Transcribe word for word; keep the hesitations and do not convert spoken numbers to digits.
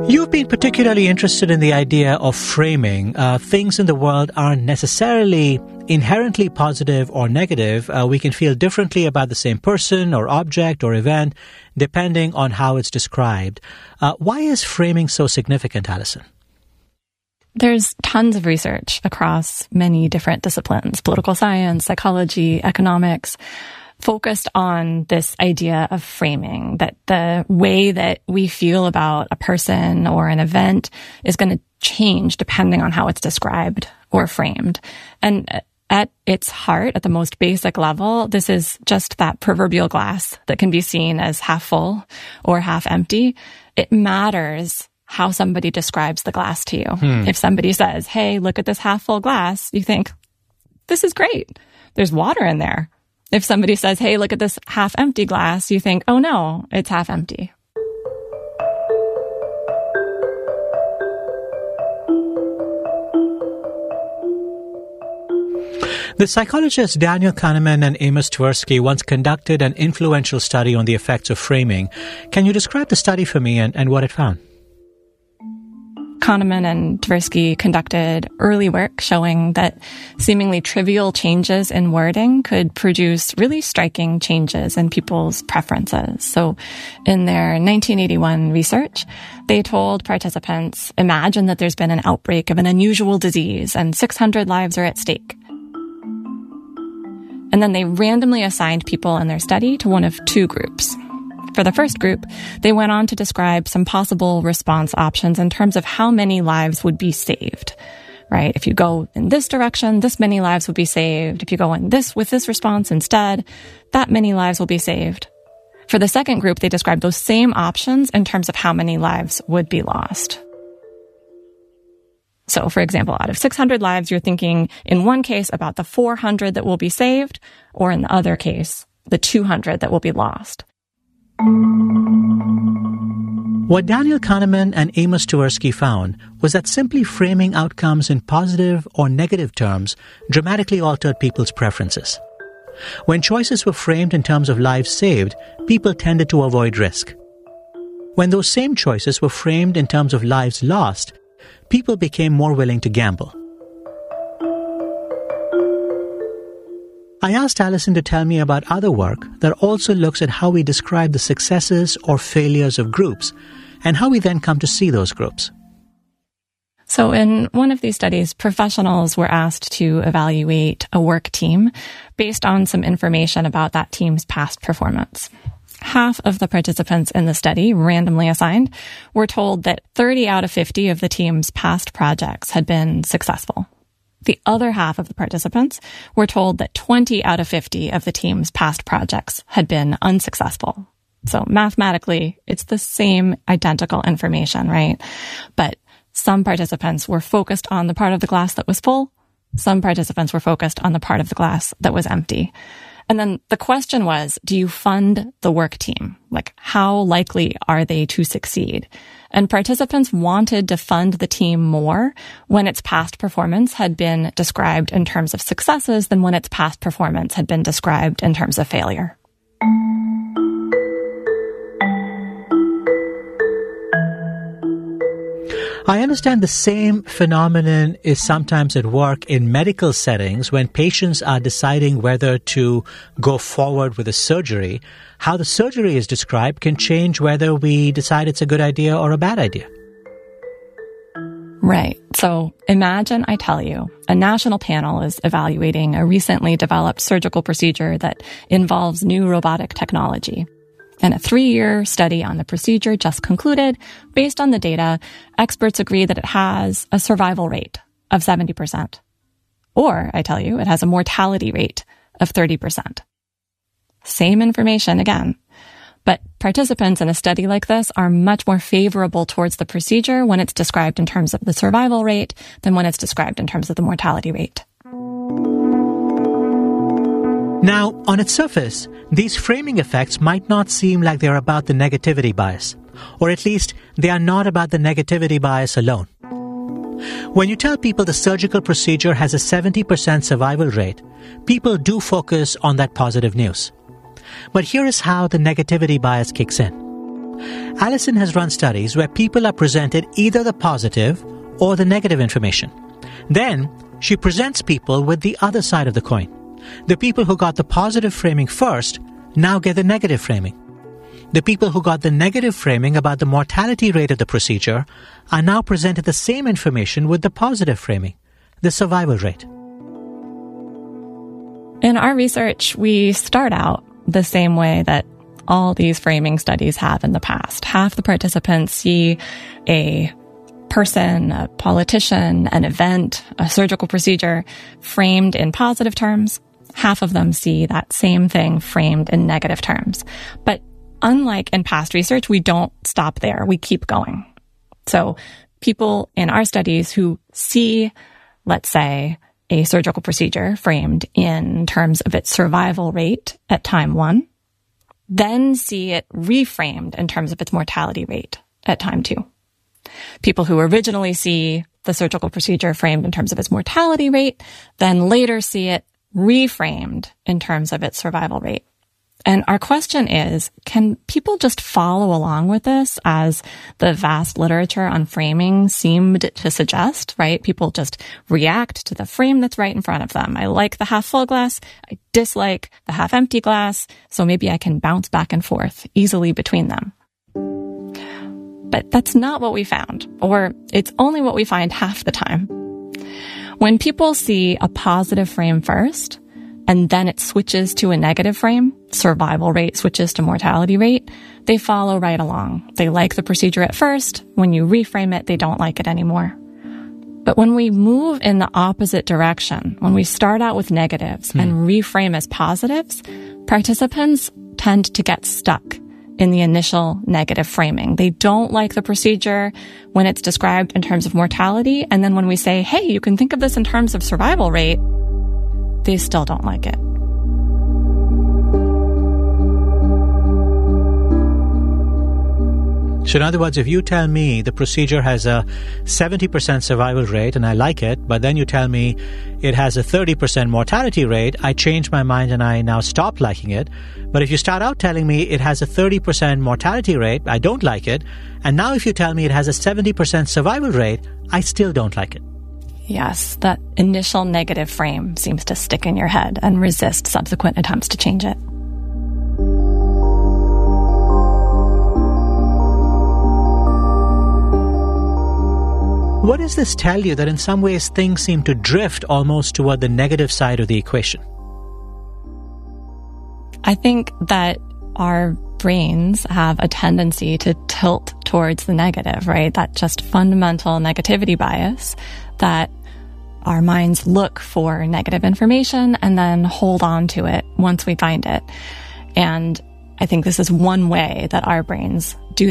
You've been particularly interested in the idea of framing. Uh, things in the world aren't necessarily inherently positive or negative. Uh, we can feel differently about the same person or object or event depending on how it's described. Uh, why is framing so significant, Alison? There's tons of research across many different disciplines, political science, psychology, economics, focused on this idea of framing, that the way that we feel about a person or an event is going to change depending on how it's described or framed. And at its heart, at the most basic level, this is just that proverbial glass that can be seen as half full or half empty. It matters how somebody describes the glass to you. Hmm. If somebody says, hey, look at this half full glass, you think, this is great. There's water in there. If somebody says, hey, look at this half empty glass, you think, oh no, it's half empty. The psychologists Daniel Kahneman and Amos Tversky once conducted an influential study on the effects of framing. Can you describe the study for me and, and what it found? Kahneman and Tversky conducted early work showing that seemingly trivial changes in wording could produce really striking changes in people's preferences. So in their nineteen eighty-one research, they told participants, imagine that there's been an outbreak of an unusual disease and six hundred lives are at stake. And then they randomly assigned people in their study to one of two groups. For the first group, they went on to describe some possible response options in terms of how many lives would be saved, right? If you go in this direction, this many lives would be saved. If you go in this with this response instead, that many lives will be saved. For the second group, they described those same options in terms of how many lives would be lost. So, for example, out of six hundred lives, you're thinking in one case about the four hundred that will be saved, or in the other case, the two hundred that will be lost. What Daniel Kahneman and Amos Tversky found was that simply framing outcomes in positive or negative terms dramatically altered people's preferences. When choices were framed in terms of lives saved, people tended to avoid risk. When those same choices were framed in terms of lives lost, people became more willing to gamble. I asked Alison to tell me about other work that also looks at how we describe the successes or failures of groups and how we then come to see those groups. So in one of these studies, professionals were asked to evaluate a work team based on some information about that team's past performance. Half of the participants in the study, randomly assigned, were told that thirty out of fifty of the team's past projects had been successful. The other half of the participants were told that twenty out of fifty of the team's past projects had been unsuccessful. So mathematically, it's the same identical information, right? But some participants were focused on the part of the glass that was full. Some participants were focused on the part of the glass that was empty. And then the question was, do you fund the work team? Like, how likely are they to succeed? And participants wanted to fund the team more when its past performance had been described in terms of successes than when its past performance had been described in terms of failure. I understand the same phenomenon is sometimes at work in medical settings when patients are deciding whether to go forward with a surgery. How the surgery is described can change whether we decide it's a good idea or a bad idea. Right. So imagine I tell you a national panel is evaluating a recently developed surgical procedure that involves new robotic technology. And a three-year study on the procedure just concluded. Based on the data, experts agree that it has a survival rate of seventy percent. Or, I tell you, it has a mortality rate of thirty percent. Same information again. But participants in a study like this are much more favorable towards the procedure when it's described in terms of the survival rate than when it's described in terms of the mortality rate. Now, on its surface, these framing effects might not seem like they're about the negativity bias, or at least they are not about the negativity bias alone. When you tell people the surgical procedure has a seventy percent survival rate, people do focus on that positive news. But here is how the negativity bias kicks in. Allison has run studies where people are presented either the positive or the negative information. Then, she presents people with the other side of the coin. The people who got the positive framing first now get the negative framing. The people who got the negative framing about the mortality rate of the procedure are now presented the same information with the positive framing, the survival rate. In our research, we start out the same way that all these framing studies have in the past. Half the participants see a person, a politician, an event, a surgical procedure framed in positive terms. Half of them see that same thing framed in negative terms. But unlike in past research, we don't stop there. We keep going. So people in our studies who see, let's say, a surgical procedure framed in terms of its survival rate at time one, then see it reframed in terms of its mortality rate at time two. People who originally see the surgical procedure framed in terms of its mortality rate, then later see it reframed in terms of its survival rate. And our question is, can people just follow along with this as the vast literature on framing seemed to suggest, right? People just react to the frame that's right in front of them. I like the half full glass. I dislike the half empty glass. So maybe I can bounce back and forth easily between them. But that's not what we found, or it's only what we find half the time. When people see a positive frame first, and then it switches to a negative frame, survival rate switches to mortality rate, they follow right along. They like the procedure at first. When you reframe it, they don't like it anymore. But when we move in the opposite direction, when we start out with negatives hmm. and reframe as positives, participants tend to get stuck in the initial negative framing. They don't like the procedure when it's described in terms of mortality. And then when we say, hey, you can think of this in terms of survival rate, they still don't like it. So in other words, if you tell me the procedure has a seventy percent survival rate and I like it, but then you tell me it has a thirty percent mortality rate, I change my mind and I now stop liking it. But if you start out telling me it has a thirty percent mortality rate, I don't like it. And now if you tell me it has a seventy percent survival rate, I still don't like it. Yes, that initial negative frame seems to stick in your head and resist subsequent attempts to change it. What does this tell you that in some ways things seem to drift almost toward the negative side of the equation? I think that our brains have a tendency to tilt towards the negative, right? That just fundamental negativity bias that our minds look for negative information and then hold on to it once we find it. And I think this is one way that our brains do